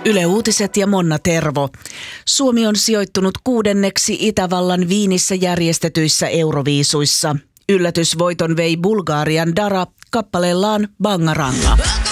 Yle Uutiset ja Monna Tervo. Suomi on sijoittunut 6. Itävallan Viinissä järjestetyissä Euroviisuissa. Yllätysvoiton vei Bulgarian Dara kappaleellaan Bangaranga.